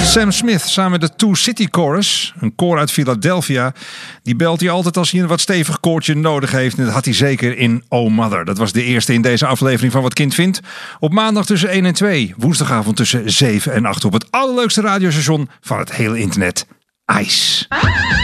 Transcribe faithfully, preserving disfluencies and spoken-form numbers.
Sam Smith samen met de Two City Chorus, een koor uit Philadelphia, die belt hij altijd als hij een wat stevig koortje nodig heeft. En dat had hij zeker in Oh Mother. Dat was de eerste in deze aflevering van Wat Kind Vindt. Op maandag tussen één en twee, woensdagavond tussen zeven en acht op het allerleukste radiostation van het hele internet. Ice.